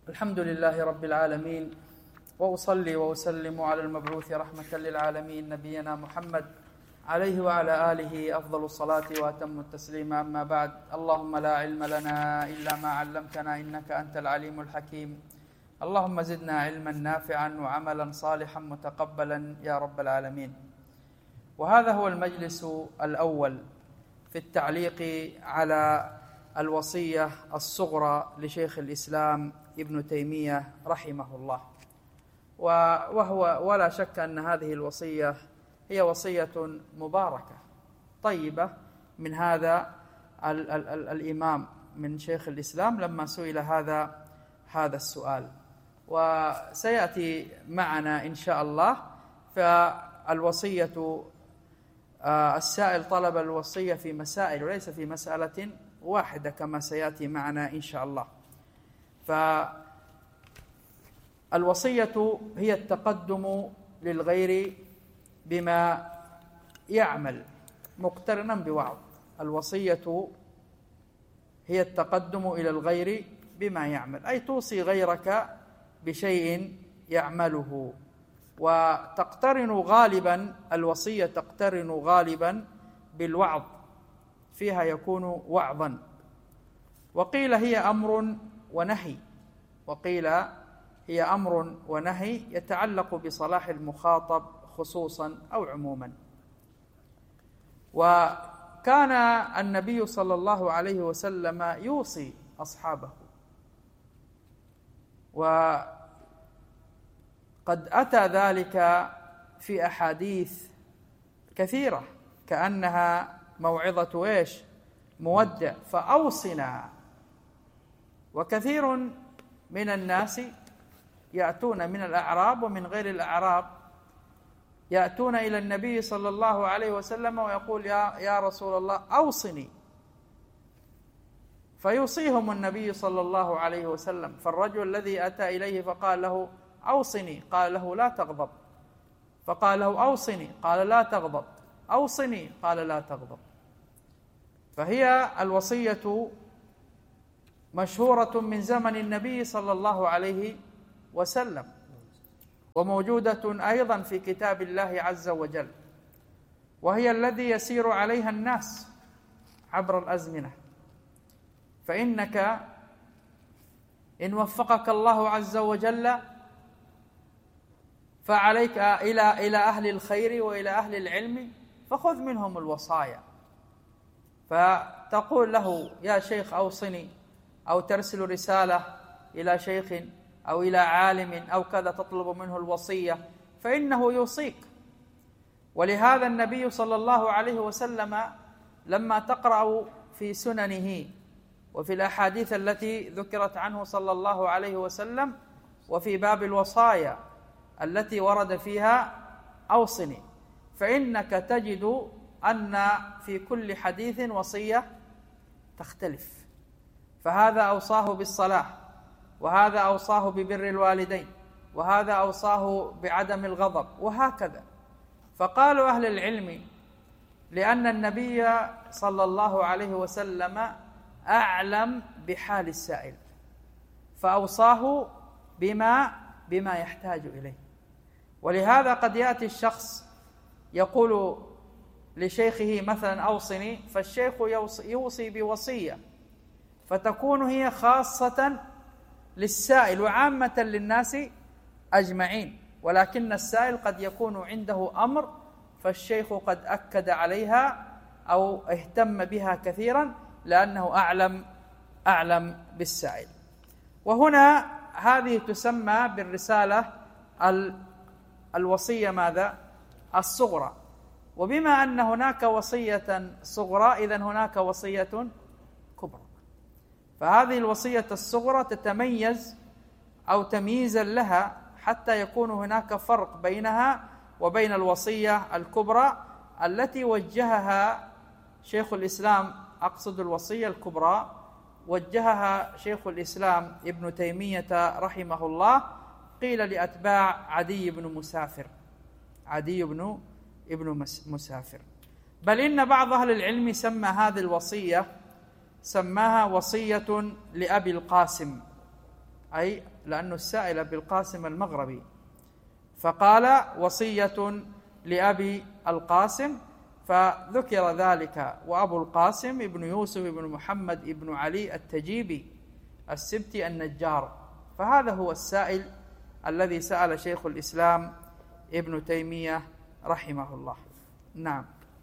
الحمد لله رب العالمين، وأصلي وأسلم على المبعوث رحمة للعالمين نبينا محمد عليه وعلى آله أفضل الصلاة وأتم التسليم. أما بعد، اللهم لا علم لنا إلا ما علمتنا إنك أنت العليم الحكيم. اللهم زدنا علما نافعا وعملا صالحا متقبلا يا رب العالمين. وهذا هو المجلس الأول في التعليق على الوصية الصغرى لشيخ الإسلام ابن تيمية رحمه الله. ولا شك أن هذه الوصية هي وصية مباركة طيبة من هذا الإمام من شيخ الإسلام لما سئل هذا السؤال، وسيأتي معنا إن شاء الله. فالوصية السائل طلب الوصية في مسائل وليس في مسألة واحدة كما سيأتي معنا إن شاء الله. فالوصية هي التقدم للغير بما يعمل مقترنا بوعظ. الوصية هي التقدم إلى الغير بما يعمل، أي توصي غيرك بشيء يعمله. وتقترن غالبا الوصية تقترن غالبا بالوعظ، فيها يكون وعظا. وقيل هي أمر ونهي، وقيل هي أمر ونهي يتعلق بصلاح المخاطب خصوصا أو عموما. وكان النبي صلى الله عليه وسلم يوصي أصحابه، وقد أتى ذلك في أحاديث كثيرة كأنها موعظة مودع، فأوصنا. وكثير من الناس يأتون من الأعراب ومن غير الأعراب يأتون إلى النبي صلى الله عليه وسلم ويقول يا رسول الله أوصني، فيوصيهم النبي صلى الله عليه وسلم. فالرجل الذي أتى إليه فقال له أوصني، قال له لا تغضب، فقال له أوصني، قال لا تغضب، أوصني، قال لا تغضب. فهي الوصية مشهورة من زمن النبي صلى الله عليه وسلم، وموجودة أيضا في كتاب الله عز وجل، وهي الذي يسير عليها الناس عبر الأزمنة. فإنك إن وفقك الله عز وجل فعليك إلى أهل الخير وإلى أهل العلم، فخذ منهم الوصايا، فتقول له يا شيخ أوصني، أو ترسل رسالة إلى شيخ أو إلى عالم أو كذا تطلب منه الوصية، فإنه يوصيك. ولهذا النبي صلى الله عليه وسلم لما تقرأ في سننه وفي الأحاديث التي ذكرت عنه صلى الله عليه وسلم وفي باب الوصايا التي ورد فيها أوصني، فإنك تجد أن في كل حديث وصية تختلف. فهذا أوصاه بالصلاح، وهذا أوصاه ببر الوالدين، وهذا أوصاه بعدم الغضب، وهكذا. فقالوا أهل العلم لأن النبي صلى الله عليه وسلم أعلم بحال السائل، فأوصاه بما يحتاج إليه. ولهذا قد يأتي الشخص يقول لشيخه مثلا أوصني، فالشيخ يوصي بوصية فتكون هي خاصة للسائل وعامة للناس أجمعين، ولكن السائل قد يكون عنده أمر فالشيخ قد أكد عليها أو اهتم بها كثيرا لأنه أعلم بالسائل. وهنا هذه تسمى بالرسالة الوصية ماذا؟ الصغرى. وبما أن هناك وصية صغرى إذن هناك وصية كبرى. فهذه الوصية الصغرى تتميز أو تمييزا لها حتى يكون هناك فرق بينها وبين الوصية الكبرى التي وجهها شيخ الإسلام، أقصد الوصية الكبرى وجهها شيخ الإسلام ابن تيمية رحمه الله، قيل لأتباع عدي بن مسافر. بل إن بعض أهل العلم سمى هذه الوصية سماها وصية لأبي القاسم أي لأن السائل بالقاسم المغربي، فقال وصية لأبي القاسم، فذكر ذلك. وأبو القاسم ابن يوسف ابن محمد ابن علي التجيبي السبتي النجار، فهذا هو السائل الذي سأل شيخ الإسلام ابن تيمية رحمه الله. نعم.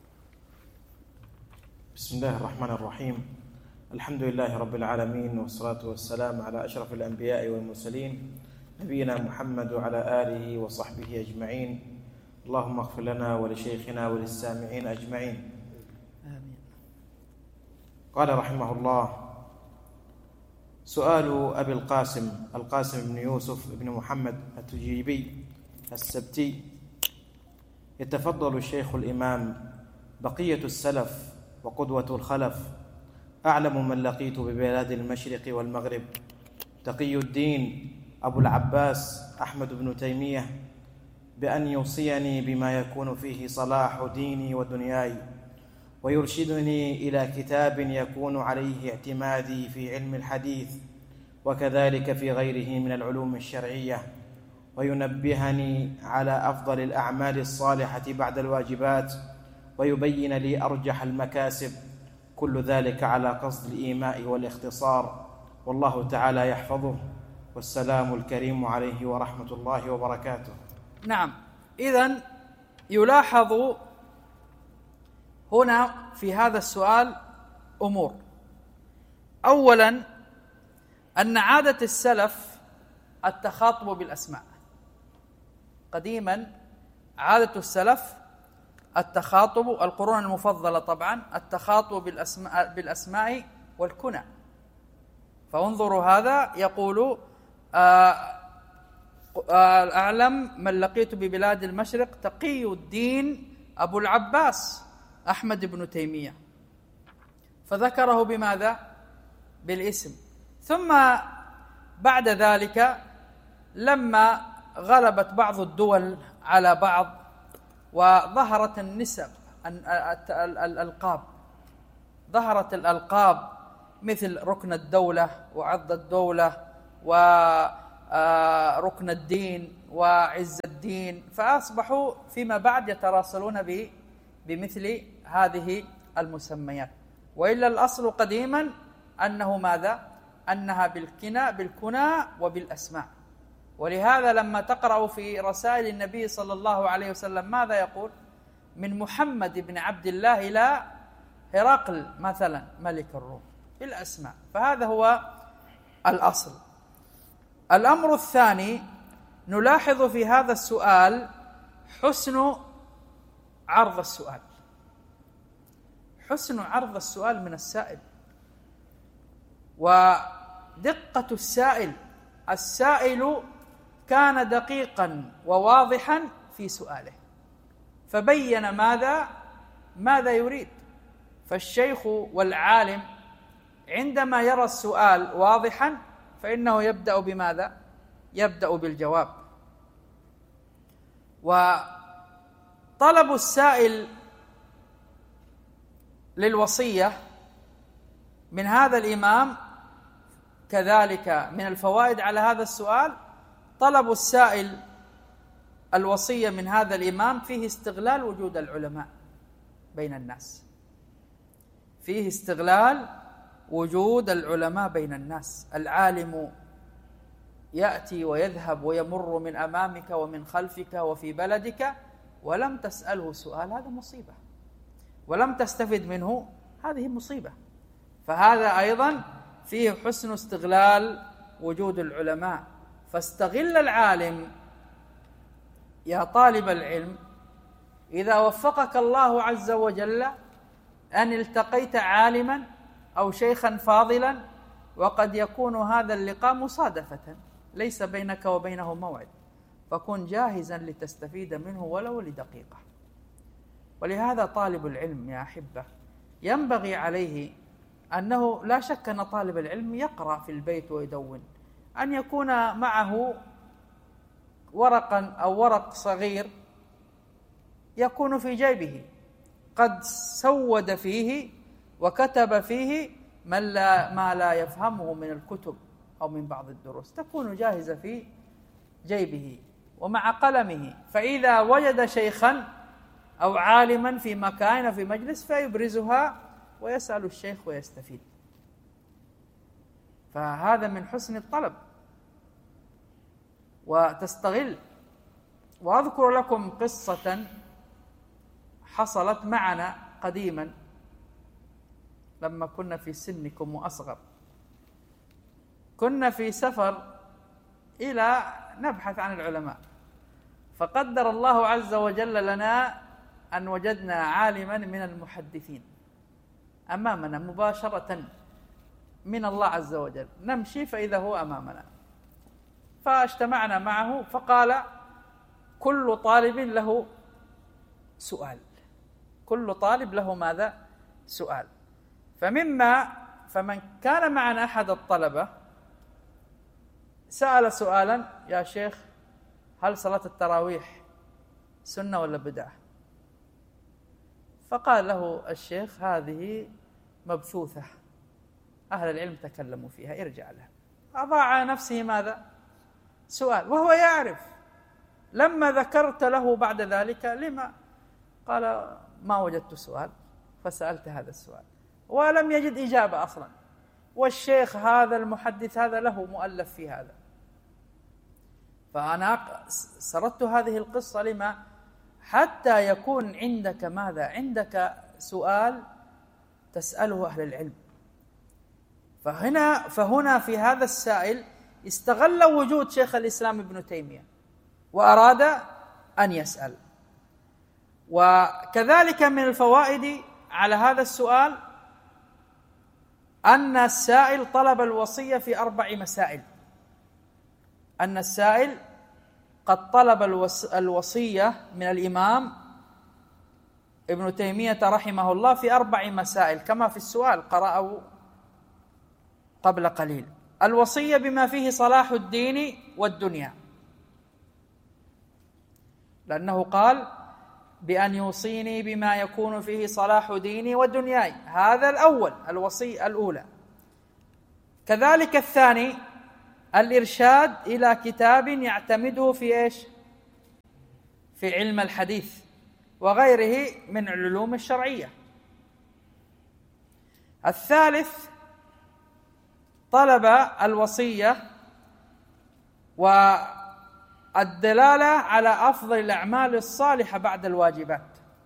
بسم الله الرحمن الرحيم. الحمد لله رب العالمين، والصلاة والسلام على أشرف الأنبياء والمرسلين نبينا محمد وعلى آله وصحبه أجمعين. اللهم اغفر لنا ولشيخنا وللسامعين أجمعين. آمين. قال رحمه الله: سؤال أبي القاسم بن يوسف بن محمد التجيبي السبتي: يتفضل الشيخ الإمام بقية السلف وقدوة الخلف، أعلم من لقيت ببلاد المشرق والمغرب، تقي الدين أبو العباس أحمد بن تيمية، بأن يوصيني بما يكون فيه صلاح ديني ودنياي، ويرشدني إلى كتاب يكون عليه اعتمادي في علم الحديث وكذلك في غيره من العلوم الشرعية، وينبهني على أفضل الأعمال الصالحة بعد الواجبات، ويبين لي أرجح المكاسب، كل ذلك على قصد الإيماء والاختصار، والله تعالى يحفظه، والسلام الكريم عليه ورحمة الله وبركاته. نعم. إذن يلاحظ هنا في هذا السؤال أمور. أولا أن عادة السلف التخاطب بالأسماء. قديما عادة السلف التخاطب، القرون المفضلة طبعا، التخاطب بالأسماء والكنى. فانظروا هذا يقول أعلم من لقيت ببلاد المشرق تقي الدين أبو العباس أحمد بن تيمية، فذكره بماذا؟ بالاسم. ثم بعد ذلك لما غلبت بعض الدول على بعض وظهرت النسب الألقاب، ظهرت الألقاب مثل ركن الدولة وعض الدولة وركن الدين وعز الدين، فأصبحوا فيما بعد يتراسلون بمثل هذه المسميات. وإلا الأصل قديما أنه ماذا؟ أنها بالكنى وبالأسماء. ولهذا لما تقرأ في رسائل النبي صلى الله عليه وسلم ماذا يقول؟ من محمد بن عبد الله إلى هرقل مثلا ملك الروم، بالأسماء. فهذا هو الأصل. الأمر الثاني نلاحظ في هذا السؤال حسن عرض السؤال، حسن عرض السؤال من السائل، ودقة السائل. السائل كان دقيقا وواضحا في سؤاله، فبين ماذا يريد. فالشيخ والعالم عندما يرى السؤال واضحا فإنه يبدأ بماذا؟ يبدأ بالجواب. وطلب السائل للوصية من هذا الإمام كذلك من الفوائد على هذا السؤال. طلب السائل الوصية من هذا الإمام فيه استغلال وجود العلماء بين الناس، فيه استغلال وجود العلماء بين الناس. العالم يأتي ويذهب ويمر من أمامك ومن خلفك وفي بلدك ولم تسأله سؤال، هذا مصيبة، ولم تستفد منه، هذه مصيبة. فهذا أيضا فيه حسن استغلال وجود العلماء. فاستغل العالم يا طالب العلم، إذا وفقك الله عز وجل أن التقيت عالما أو شيخا فاضلا، وقد يكون هذا اللقاء مصادفة ليس بينك وبينه موعد، فكن جاهزا لتستفيد منه ولو لدقيقة. ولهذا طالب العلم يا أحبة ينبغي عليه أنه لا شك أن طالب العلم يقرأ في البيت ويدون، أن يكون معه ورقا أو ورق صغير يكون في جيبه قد سود فيه وكتب فيه ما لا يفهمه من الكتب أو من بعض الدروس، تكون جاهزة في جيبه ومع قلمه، فإذا وجد شيخا أو عالما في مكان أو في مجلس فيبرزها ويسأل الشيخ ويستفيد. فهذا من حسن الطلب وتستغل. وأذكر لكم قصة حصلت معنا قديما لما كنا في سنكم وأصغر. كنا في سفر إلى نبحث عن العلماء، فقدر الله عز وجل لنا أن وجدنا عالما من المحدثين أمامنا مباشرة من الله عز وجل، نمشي فإذا هو أمامنا، فاجتمعنا معه فقال: كل طالب له سؤال، كل طالب له ماذا؟ سؤال. فمن كان معنا أحد الطلبة سأل سؤالا: يا شيخ، هل صلاة التراويح سنة ولا بدعة؟ فقال له الشيخ: هذه مبثوثة، أهل العلم تكلموا فيها، ارجع لها. أضاع على نفسه ماذا؟ سؤال، وهو يعرف. لما ذكرت له بعد ذلك: لما؟ قال: ما وجدت سؤال فسألت هذا السؤال، ولم يجد إجابة أصلا، والشيخ هذا المحدث هذا له مؤلف في هذا. فأنا سردت هذه القصة لما؟ حتى يكون عندك ماذا؟ عندك سؤال تسأله أهل العلم. فهنا في هذا السائل استغل وجود شيخ الإسلام ابن تيمية وأراد أن يسأل. وكذلك من الفوائد على هذا السؤال أن السائل طلب الوصية في 4 مسائل. أن السائل قد طلب الوصية من الإمام ابن تيمية رحمه الله في 4 مسائل كما في السؤال قرأه قبل قليل. الوصية بما فيه صلاح الدين والدنيا، لأنه قال: بأن يوصيني بما يكون فيه صلاح ديني ودنياي. هذا الأول، الوصية الأولى. كذلك الثاني الإرشاد إلى كتاب يعتمده في إيش؟ في علم الحديث وغيره من العلوم الشرعية. الثالث طلب الوصية والدلالة على أفضل الأعمال الصالحة بعد الواجبات.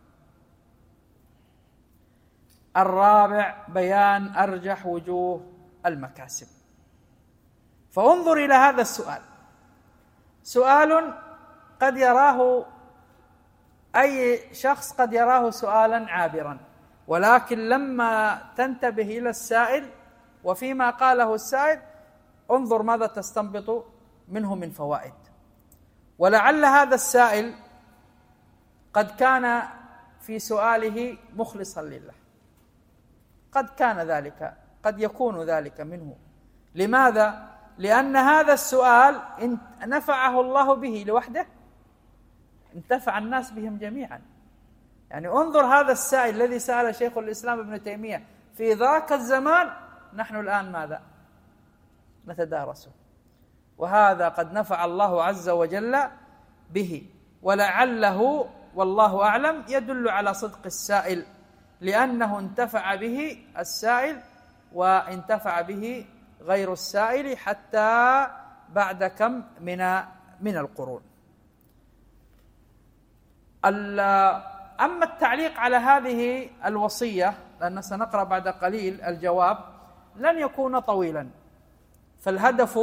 الرابع بيان أرجح وجوه المكاسب. فانظر إلى هذا السؤال، سؤال قد يراه أي شخص قد يراه سؤالا عابرا، ولكن لما تنتبه إلى السائل وفيما قاله السائل انظر ماذا تستنبط منه من فوائد. ولعل هذا السائل قد كان في سؤاله مخلصا لله، قد كان ذلك، قد يكون ذلك منه. لماذا؟ لأن هذا السؤال إن نفعه الله به لوحده انتفع الناس بهم جميعا. يعني انظر هذا السائل الذي سأل شيخ الإسلام ابن تيمية في ذاك الزمان، نحن الآن ماذا؟ نتدارسه، وهذا قد نفع الله عز وجل به. ولعله والله أعلم يدل على صدق السائل، لأنه انتفع به السائل وانتفع به غير السائل حتى بعد كم من القرون. أما التعليق على هذه الوصية، لأن سنقرأ بعد قليل الجواب، لن يكون طويلا، فالهدف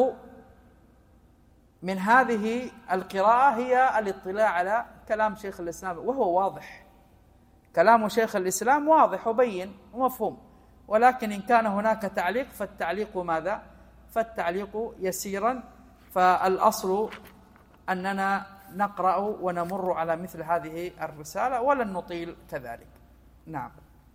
من هذه القراءة هي الاطلاع على كلام شيخ الإسلام، وهو واضح، كلام شيخ الإسلام واضح وبين ومفهوم. ولكن إن كان هناك تعليق فالتعليق ماذا؟ فالتعليق يسيرا. فالأصل أننا نقرأ ونمر على مثل هذه الرسالة ولن نطيل كذلك. نعم.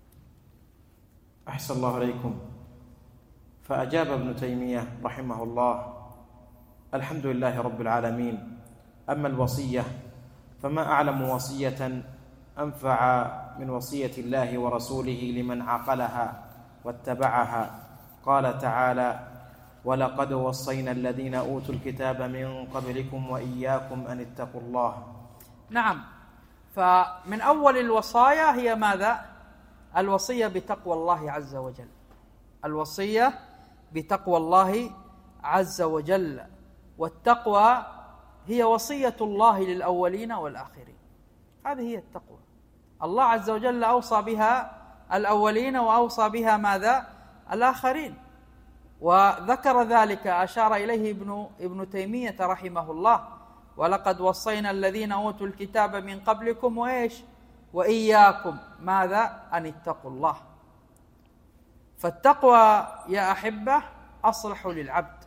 أحسن الله عليكم. فأجاب ابن تيمية رحمه الله: الحمد لله رب العالمين. أما الوصية فما أعلم وصية أنفع من وصية الله ورسوله لمن عقلها واتبعها. قال تعالى: ولقد وصينا الذين أوتوا الكتاب من قبلكم وإياكم أن اتقوا الله. نعم، فمن أول الوصايا هي ماذا؟ الوصية بتقوى الله عز وجل، الوصية بتقوى الله عز وجل. والتقوى هي وصية الله للأولين والآخرين، هذه هي التقوى. الله عز وجل أوصى بها الأولين وأوصى بها ماذا؟ الآخرين. وذكر ذلك، أشار إليه ابن تيمية رحمه الله: ولقد وصينا الذين أوتوا الكتاب من قبلكم وإياكم ماذا؟ أن اتقوا الله. فالتقوى يا أحبة أصلح للعبد.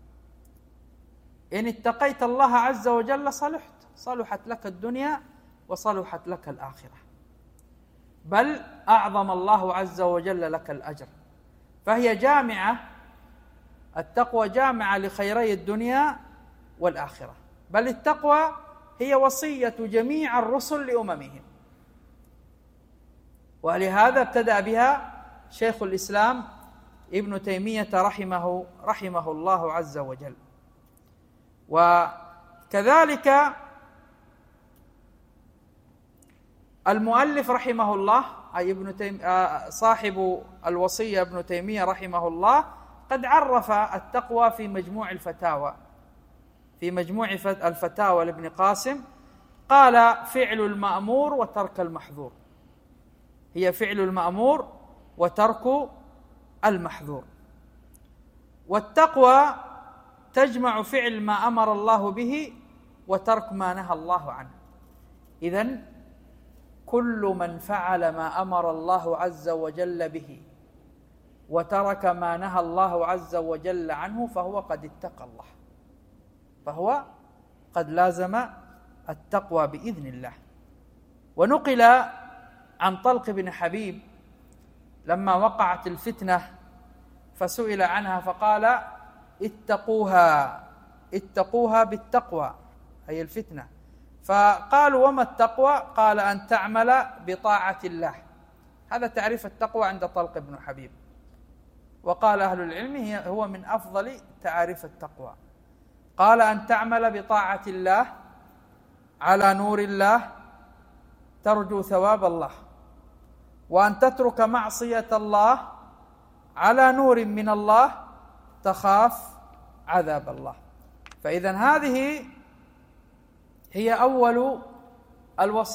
إن اتقيت الله عز وجل صلحت لك الدنيا وصلحت لك الآخرة، بل أعظم الله عز وجل لك الأجر. فهي جامعة، التقوى جامعة لخيري الدنيا والآخرة، بل التقوى هي وصية جميع الرسل لأممهم، ولهذا ابتدأ بها شيخ الإسلام ابن تيمية رحمه الله عز وجل. وكذلك المؤلف رحمه الله، أي صاحب الوصية ابن تيمية رحمه الله، قد عرف التقوى في مجموع الفتاوى لابن قاسم. قال: فعل المأمور وترك المحظور، هي فعل المأمور وترك المحظور. والتقوى تجمع فعل ما أمر الله به وترك ما نهى الله عنه. إذن كل من فعل ما أمر الله عز وجل به وترك ما نهى الله عز وجل عنه فهو قد اتقى الله، فهو قد لازم التقوى بإذن الله. ونقل عن طلق بن حبيب لما وقعت الفتنة فسئل عنها فقال: اتقوها بالتقوى، أي الفتنة. فقالوا: وما التقوى؟ قال: أن تعمل بطاعة الله. هذا تعريف التقوى عند طلق بن حبيب. وقال أهل العلم هو من أفضل تعريف التقوى. قال: أن تعمل بطاعة الله على نور الله ترجو ثواب الله، وأن تترك معصية الله على نور من الله تخاف عذاب الله. فإذن هذه هي أول الوصية.